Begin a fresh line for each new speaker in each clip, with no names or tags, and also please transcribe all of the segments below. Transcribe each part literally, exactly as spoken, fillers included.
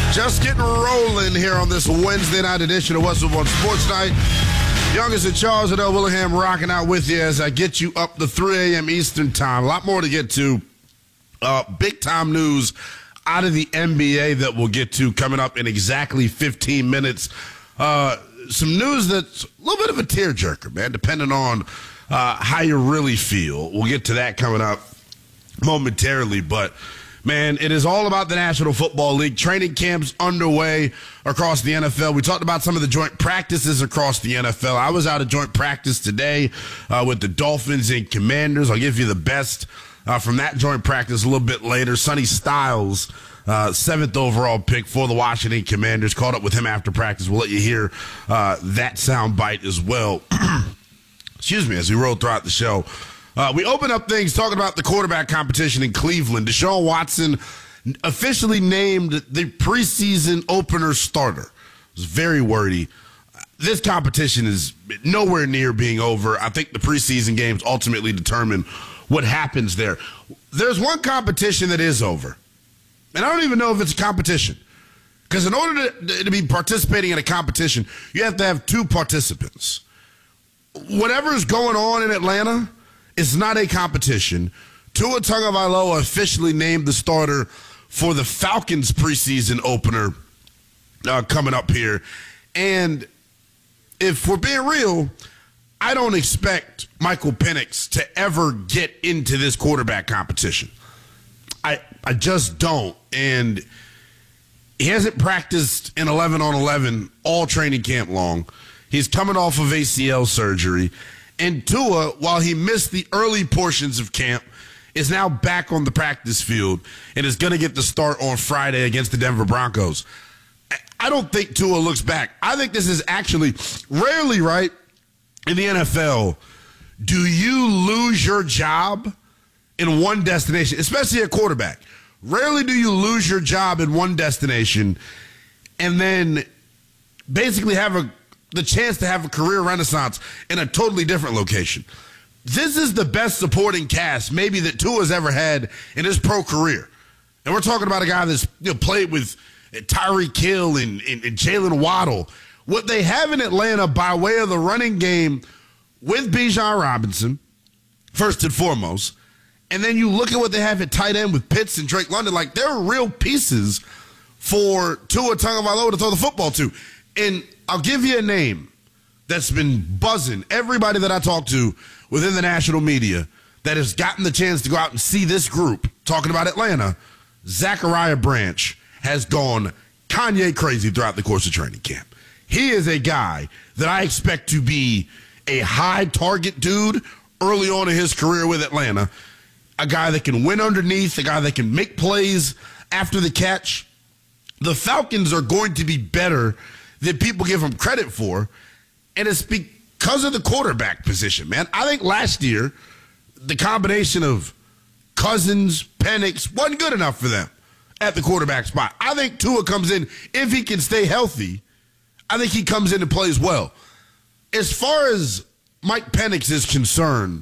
Just getting rolling here on this Wednesday night edition of What's Up on Sports Night. Youngest and Charles and L. Willingham rocking out with you as I get you up to three a.m. Eastern time. A lot more to get to. Uh, big time news out of the N B A that we'll get to coming up in exactly fifteen minutes. Uh, some news that's a little bit of a tearjerker, man, depending on uh, how you really feel. We'll get to that coming up momentarily, but man, it is all about the National Football League. Training camps underway across the N F L. We talked about some of the joint practices across the N F L. I was out of joint practice today uh, with the Dolphins and Commanders. I'll give you the best uh, from that joint practice a little bit later. Sonny Styles, uh, seventh overall pick for the Washington Commanders. Caught up with him after practice. We'll let you hear uh, that sound bite as well. Excuse me, as we roll throughout the show. Uh, we open up things talking about the quarterback competition in Cleveland. Deshaun Watson officially named the preseason opener starter. It was very wordy. This competition is nowhere near being over. I think the preseason games ultimately determine what happens there. There's one competition that is over, and I don't even know if it's a competition, because in order to, to be participating in a competition, you have to have two participants. Whatever's going on in Atlanta, it's not a competition. Tua Tagovailoa officially named the starter for the Falcons preseason opener uh, coming up here. And if we're being real, I don't expect Michael Penix to ever get into this quarterback competition. I I just don't. And he hasn't practiced in eleven on eleven all training camp long. He's coming off of A C L surgery. And Tua, while he missed the early portions of camp, is now back on the practice field and is going to get the start on Friday against the Denver Broncos. I don't think Tua looks back. I think this is actually rarely, right, in the N F L, do you lose your job in one destination, especially a quarterback. Rarely do you lose your job in one destination and then basically have a the chance to have a career renaissance in a totally different location. This is the best supporting cast maybe that Tua's ever had in his pro career. And we're talking about a guy that's, you know, played with Tyreek Hill and, and, and Jalen Waddle. What they have in Atlanta by way of the running game with Bijan Robinson, first and foremost, and then you look at what they have at tight end with Pitts and Drake London, like there are real pieces for Tua Tagovailoa to throw the football to. And I'll give you a name that's been buzzing everybody that I talk to within the national media that has gotten the chance to go out and see this group talking about Atlanta. Zachariah Branch has gone Kanye crazy throughout the course of training camp. He is a guy that I expect to be a high target dude early on in his career with Atlanta, a guy that can win underneath, a guy that can make plays after the catch. The Falcons are going to be better that people give them credit for, and it's because of the quarterback position, man. I think last year, the combination of Cousins, Penix wasn't good enough for them at the quarterback spot. I think Tua comes in, if he can stay healthy, I think he comes in and plays well. As far as Mike Penix is concerned,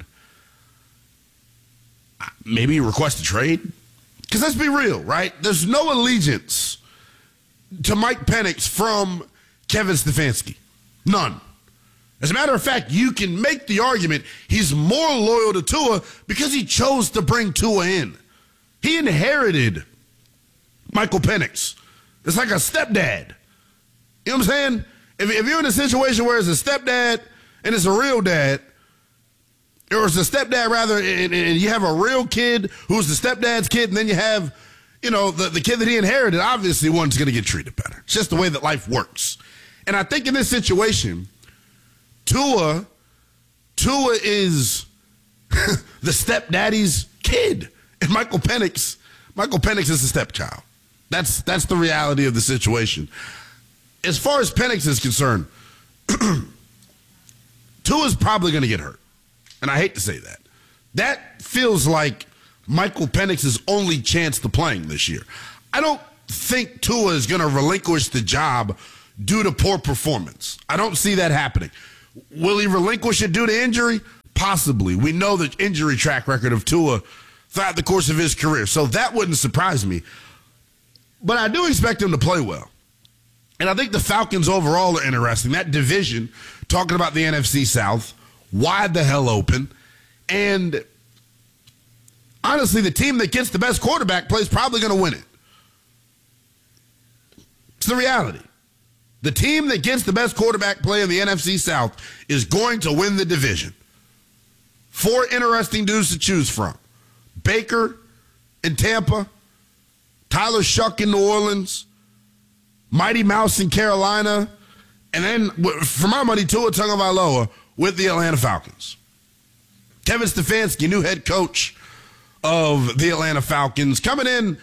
maybe request a trade? Because let's be real, right? There's no allegiance to Mike Penix from Kevin Stefanski. None. As a matter of fact, you can make the argument he's more loyal to Tua because he chose to bring Tua in. He inherited Michael Penix. It's like a stepdad. You know what I'm saying? If, if you're in a situation where it's a stepdad and it's a real dad, or it's a stepdad rather, and, and you have a real kid who's the stepdad's kid, and then you have, you know, the, the kid that he inherited, obviously one's going to get treated better. It's just the way that life works. And I think in this situation, Tua, Tua is the stepdaddy's kid. And Michael Penix, Michael Penix is the stepchild. That's that's the reality of the situation. As far as Penix is concerned, Tua's probably going to get hurt. And I hate to say that. That feels like Michael Penix's only chance to playing this year. I don't think Tua is going to relinquish the job due to poor performance. I don't see that happening. Will he relinquish it due to injury? Possibly. We know the injury track record of Tua throughout the course of his career, so that wouldn't surprise me. But I do expect him to play well. And I think the Falcons overall are interesting. That division, talking about the N F C South, wide the hell open. And honestly, the team that gets the best quarterback play is probably going to win it. It's the reality. The team that gets the best quarterback play in the N F C South is going to win the division. Four interesting dudes to choose from. Baker in Tampa, Tyler Shuck in New Orleans, Mighty Mouse in Carolina, and then, for my money, Tua Tagovailoa with the Atlanta Falcons. Kevin Stefanski, new head coach of the Atlanta Falcons, coming in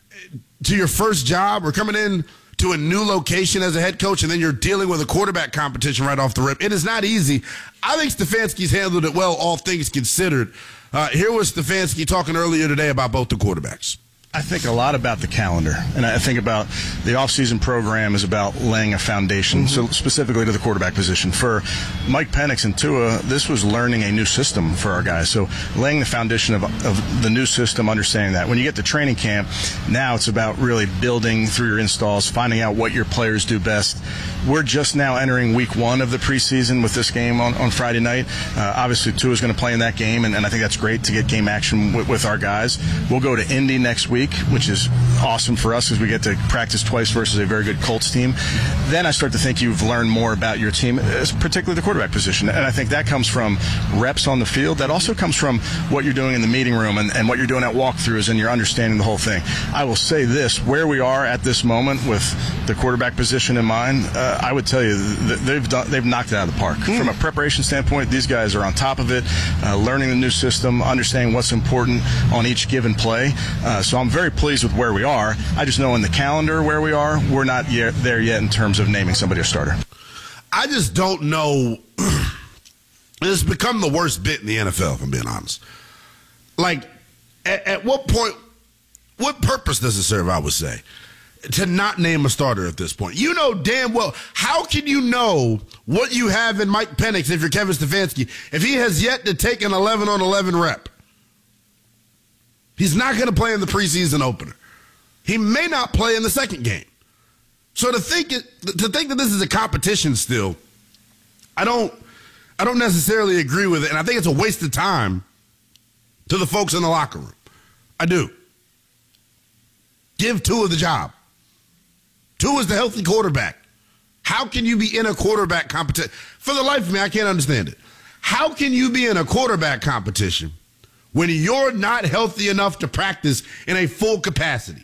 to your first job or coming in to a new location as a head coach, and then you're dealing with a quarterback competition right off the rip. It is not easy. I think Stefanski's handled it well, all things considered. Uh, here was Stefanski talking earlier today about both the quarterbacks.
I think a lot about the calendar, and I think about the offseason program is about laying a foundation, mm-hmm. so specifically to the quarterback position. For Mike Penix and Tua, this was learning a new system for our guys, so laying the foundation of, of the new system, understanding that. When you get to training camp, now it's about really building through your installs, finding out what your players do best. We're just now entering week one of the preseason with this game on, on Friday night. Uh, obviously, Tua's going to play in that game, and, and I think that's great to get game action with, with our guys. We'll go to Indy next week, which is awesome for us because we get to practice twice versus a very good Colts team. Then I start to think you've learned more about your team, particularly the quarterback position. And I think that comes from reps on the field. That also comes from what you're doing in the meeting room and, and what you're doing at walkthroughs, and you're understanding the whole thing. I will say this, where we are at this moment with the quarterback position in mind, uh, I would tell you that they've done, they've knocked it out of the park. Mm. From a preparation standpoint, these guys are on top of it, uh, learning the new system, understanding what's important on each given play. Uh, so I'm very pleased with where we are. I just know in the calendar where we are, we're not yet there yet in terms of naming somebody a starter.
I just don't know. It's become the worst bit in the N F L, if I'm being honest. Like, at, at what point, what purpose does it serve, I would say, to not name a starter at this point? You know damn well, how can you know what you have in Mike Penix if you're Kevin Stefanski if he has yet to take an eleven on eleven rep? He's not going to play in the preseason opener. He may not play in the second game. So to think it, to think that this is a competition still, I don't I don't necessarily agree with it, and I think it's a waste of time to the folks in the locker room. I do. Give Tua the job. Tua is the healthy quarterback. How can you be in a quarterback competition? For the life of me, I can't understand it. How can you be in a quarterback competition when you're not healthy enough to practice in a full capacity?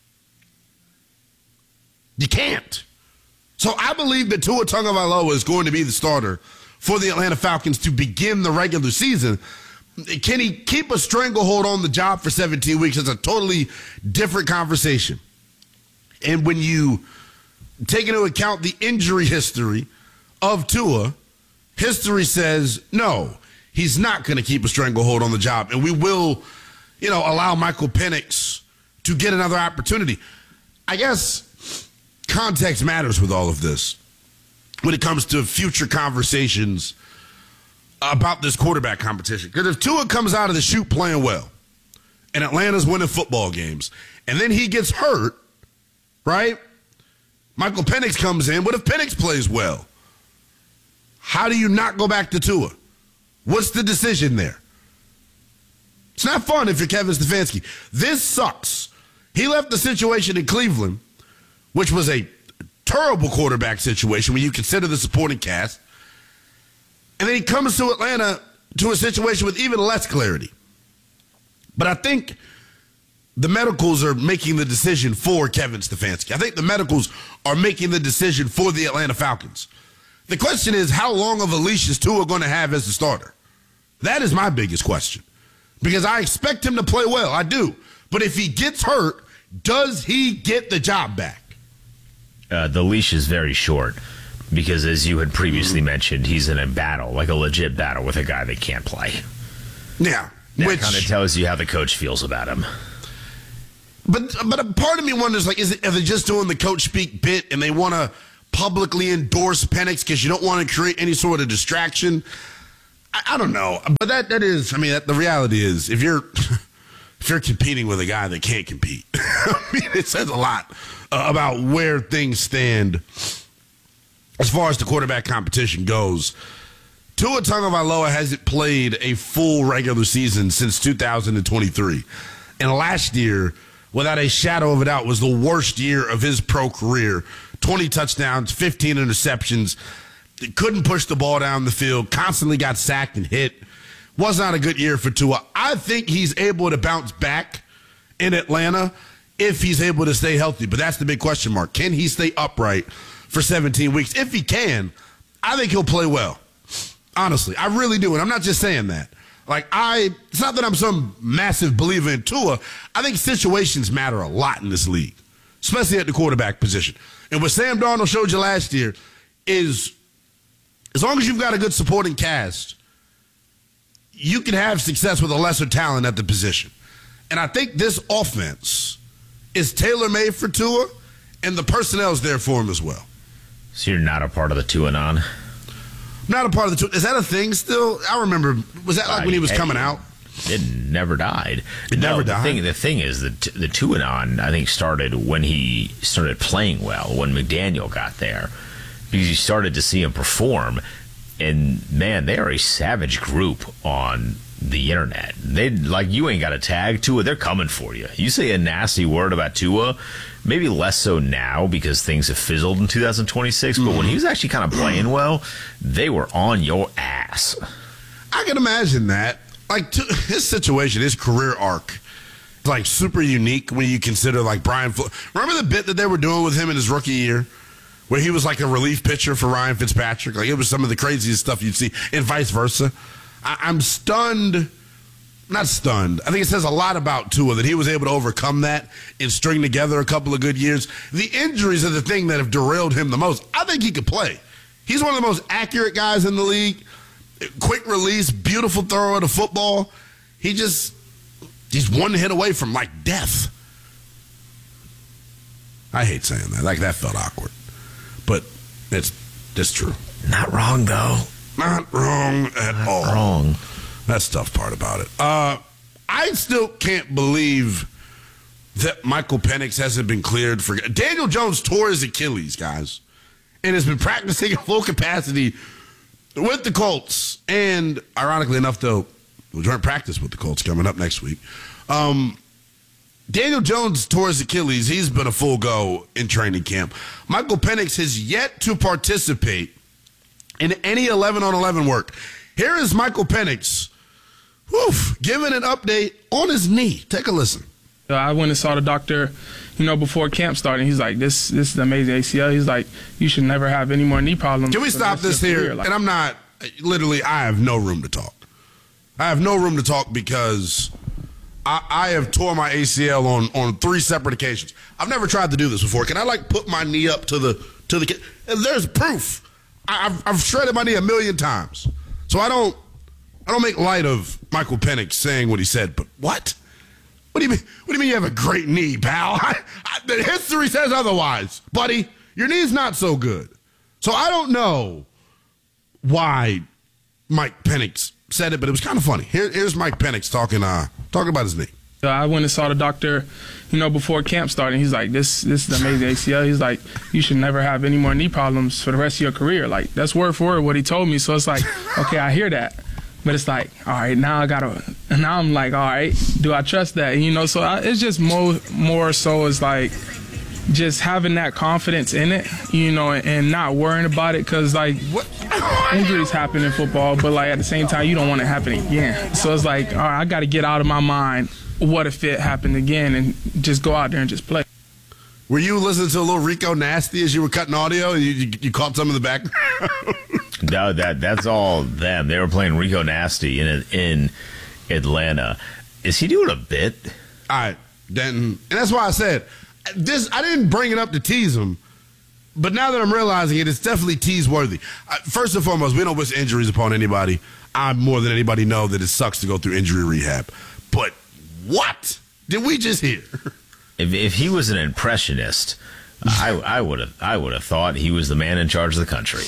You can't. So I believe that Tua Tagovailoa is going to be the starter for the Atlanta Falcons to begin the regular season. Can he keep a stranglehold on the job for seventeen weeks? It's a totally different conversation. And when you take into account the injury history of Tua, history says no, he's not going to keep a stranglehold on the job. And we will, you know, allow Michael Penix to get another opportunity. I guess context matters with all of this when it comes to future conversations about this quarterback competition. Because if Tua comes out of the chute playing well and Atlanta's winning football games and then he gets hurt, right? Michael Penix comes in. What if Penix plays well? How do you not go back to Tua? What's the decision there? It's not fun if you're Kevin Stefanski. This sucks. He left the situation in Cleveland, which was a terrible quarterback situation when you consider the supporting cast. And then he comes to Atlanta to a situation with even less clarity. But I think the medicals are making the decision for Kevin Stefanski. I think the medicals are making the decision for the Atlanta Falcons. The question is, how long of a leash is Tua going to have as a starter? That is my biggest question. Because I expect him to play well. I do. But if he gets hurt, does he get the job back?
Uh, the leash is very short because, as you had previously mm-hmm. mentioned, he's in a battle, like a legit battle with a guy that can't play.
Yeah.
That
which
kind of tells you how the coach feels about him.
But but a part of me wonders, like, is it, are they just doing the coach speak bit and they want to publicly endorse Penix because you don't want to create any sort of distraction? I, I don't know. But that that is, I mean, that, the reality is, if you're if you're competing with a guy that can't compete. I mean, it says a lot uh, about where things stand as far as the quarterback competition goes. Tua Tagovailoa hasn't played a full regular season since two thousand twenty-three. And last year, without a shadow of a doubt, was the worst year of his pro career. twenty touchdowns, fifteen interceptions. Couldn't push the ball down the field, constantly got sacked and hit. Was not a good year for Tua. I think he's able to bounce back in Atlanta if he's able to stay healthy. But that's the big question mark. Can he stay upright for seventeen weeks? If he can, I think he'll play well. Honestly, I really do. And I'm not just saying that. Like, I, it's not that I'm some massive believer in Tua. I think situations matter a lot in this league, especially at the quarterback position. And what Sam Darnold showed you last year is, as long as you've got a good supporting cast, you can have success with a lesser talent at the position. And I think this offense is tailor-made for Tua, and the personnel is there for him as well.
So you're not a part of the Tuanon?
Not a part of the Tua. Is that a thing still? I remember. Was that like when he was coming out?
It never died.
It
no,
never
the
died?
Thing, the thing is, the, the Tuanon, I think, started when he started playing well, when McDaniel got there. Because you started to see him perform. And, man, they are a savage group on the internet. They like, you ain't got a tag Tua. They're coming for you. You say a nasty word about Tua, maybe less so now because things have fizzled in two thousand twenty-six. Mm-hmm. But when he was actually kind of playing well, they were on your ass.
I can imagine that. Like, to, his situation, his career arc, is like super unique when you consider like Brian. Flo- Remember the bit that they were doing with him in his rookie year, where he was like a relief pitcher for Ryan Fitzpatrick? Like, it was some of the craziest stuff you'd see, and vice versa. I- I'm stunned, not stunned. I think it says a lot about Tua that he was able to overcome that and string together a couple of good years. The injuries are the thing that have derailed him the most. I think he could play. He's one of the most accurate guys in the league. Quick release, beautiful thrower to football. He just, he's one hit away from like death. I hate saying that. Like, that felt awkward. But it's, it's true.
Not wrong, though.
Not wrong at
Not
all.
wrong.
That's the tough part about it. Uh, I still can't believe that Michael Penix hasn't been cleared for. Daniel Jones tore his Achilles, guys, and has been practicing at full capacity with the Colts. And ironically enough, though, we'll join practice with the Colts coming up next week. Um, Daniel Jones tore his Achilles. He's been a full go in training camp. Michael Penix has yet to participate in any eleven on eleven work. Here is Michael Penix, whew, giving an update on his knee. Take a listen.
I went and saw the doctor, you know, before camp started. He's like, this this is an amazing A C L. He's like, you should never have any more knee problems.
Can we stop this here? Like, and I'm not, literally, I have no room to talk. I have no room to talk because I, I have tore my A C L on, on three separate occasions. I've never tried to do this before. Can I, like, put my knee up to the, to the, and there's proof. I, I've, I've shredded my knee a million times. So I don't, I don't make light of Michael Penix saying what he said, but what? What do you mean? What do you mean you have a great knee, pal? I, I, the history says otherwise, buddy. Your knee's not so good. So I don't know why Mike Penix said it, but it was kind of funny. Here, here's Mike Penix talking, uh, talking about his knee.
I went and saw the doctor, you know, before camp started. He's like, this this is an amazing A C L. He's like, you should never have any more knee problems for the rest of your career. Like, that's word for word what he told me. So it's like, okay, I hear that. But it's like, all right, now I gotta, and now I'm like, all right, do I trust that? You know, so I, it's just more, more so is like just having that confidence in it, you know, and, and not worrying about it because, like, what, injuries happen in football, but, like, at the same time, you don't want it to happen again. So it's like, all right, I got to get out of my mind what if it happened again and just go out there and just play.
Were you listening to a little Rico Nasty as you were cutting audio and you, you, you caught some of the background?
No, that that's all them. They were playing Rico Nasty in in Atlanta. Is he doing a bit?
All right, Denton. And that's why I said this. I didn't bring it up to tease him, but now that I'm realizing it, it's definitely tease worthy. Uh, first and foremost, we don't wish injuries upon anybody. I more than anybody know that it sucks to go through injury rehab. But what did we just hear?
If if he was an impressionist, I I would have I would have thought he was the man in charge of the country.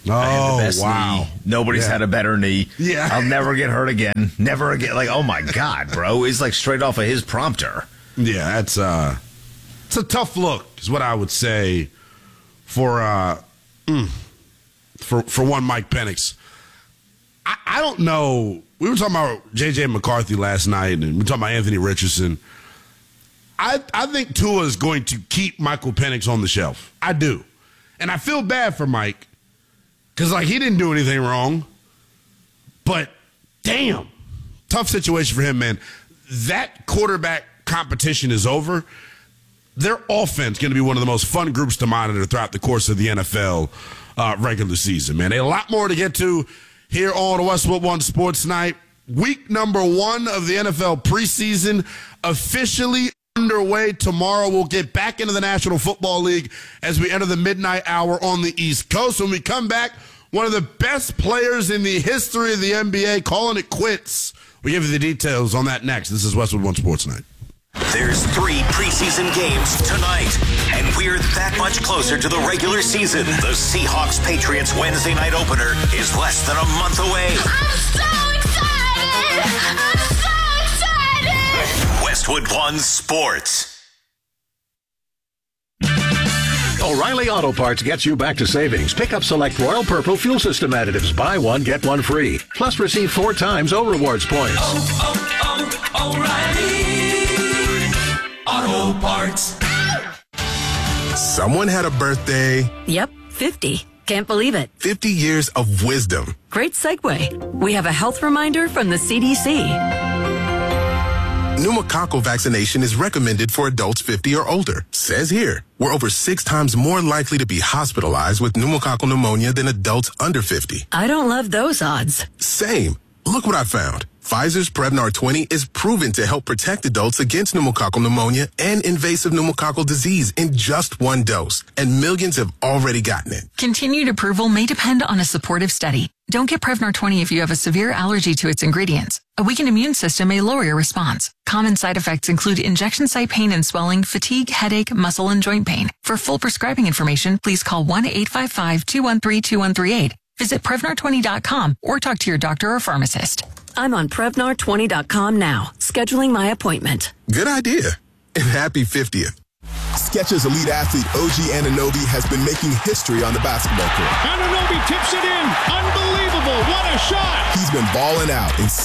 Oh,
I have the best
wow.
knee. Nobody's
Yeah.
had a better knee.
Yeah.
I'll never get hurt again. Never again. Like, oh my God, bro. It's like straight off of his prompter.
Yeah, that's uh, it's a tough look, is what I would say for uh, mm, for for one Mike Penix. I, I don't know. We were talking about J J McCarthy last night, and we were talking about Anthony Richardson. I I think Tua is going to keep Michael Penix on the shelf. I do, and I feel bad for Mike because like he didn't do anything wrong, but damn, tough situation for him, man. That quarterback competition is over. Their offense going to be one of the most fun groups to monitor throughout the course of the N F L uh, regular season, man. They have a lot more to get to here on Westwood One Sports Night. Week number one of the N F L preseason officially underway tomorrow. We'll get back into the National Football League as we enter the midnight hour on the East Coast. When we come back, one of the best players in the history of the N B A calling it quits. We give you the details on that next. This is Westwood One Sports Night.
There's three preseason games tonight, and we're that much closer to the regular season. The Seahawks-Patriots Wednesday night opener is less than a month away.
I'm so excited! I'm so excited!
Westwood One Sports.
O'Reilly Auto Parts gets you back to savings. Pick up select Royal Purple fuel system additives. Buy one, get one free. Plus receive four times O Rewards points.
Oh, oh, oh, O'Reilly Auto Parts.
Someone had a birthday.
Yep, fifty. Can't believe it.
fifty years of wisdom.
Great segue. We have a health reminder from the C D C.
Pneumococcal vaccination is recommended for adults fifty or older. Says here, we're over six times more likely to be hospitalized with pneumococcal pneumonia than adults under fifty.
I don't love those odds.
Same. Look what I found. Pfizer's Prevnar twenty is proven to help protect adults against pneumococcal pneumonia and invasive pneumococcal disease in just one dose, and millions have already gotten it.
Continued approval may depend on a supportive study. Don't get Prevnar twenty if you have a severe allergy to its ingredients. A weakened immune system may lower your response. Common side effects include injection site pain and swelling, fatigue, headache, muscle, and joint pain. For full prescribing information, please call one eight five five, two one three, two one three eight. Visit Prevnar twenty dot com or talk to your doctor or pharmacist.
I'm on Prevnar twenty dot com now, scheduling my appointment.
Good idea. And happy fiftieth.
Skechers elite athlete O G Anunoby has been making history on the basketball court.
Anunoby tips it in. Unbelievable. What a shot.
He's been balling out in